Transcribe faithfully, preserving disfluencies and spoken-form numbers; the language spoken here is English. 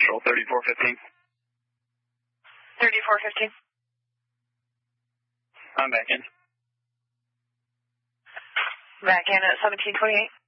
Central, thirty-four fifteen. thirty-four fifteen. I'm back in. Back in at seventeen twenty-eight.